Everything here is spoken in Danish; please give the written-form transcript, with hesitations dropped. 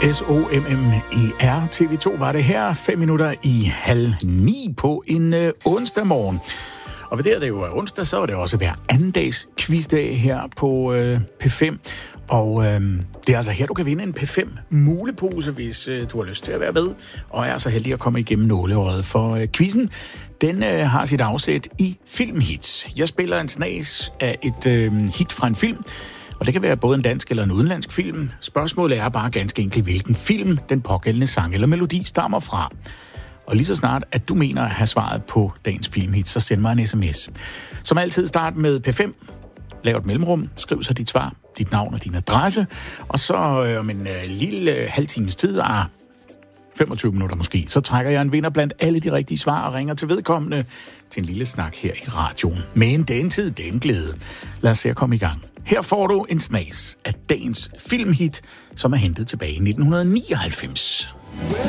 SOMMER. TV2 var det her, 8:05 på en onsdag morgen. Og ved det jo er onsdag, så er det også hver anden dags quizdag her på P5. Og det er altså her, du kan vinde en P5 mulepose, hvis du har lyst til at være med. Og er så heldig at komme igennem nåleøjet for quizzen. Den har sit afsæt i filmhits. Jeg spiller en snas af et hit fra en film. Og det kan være både en dansk eller en udenlandsk film. Spørgsmålet er bare ganske enkelt, hvilken film den pågældende sang eller melodi stammer fra. Og lige så snart, at du mener at have svaret på dagens filmhit, så send mig en sms. Som altid, start med P5. Lav et mellemrum, skriv så dit svar, dit navn og din adresse. Og så om en lille halv times tid, 25 minutter måske, så trækker jeg en vinder blandt alle de rigtige svar og ringer til vedkommende til en lille snak her i radioen. Men den tid, den glæde. Lad os se at komme i gang. Her får du en snas af dagens filmhit, som er hentet tilbage i 1999.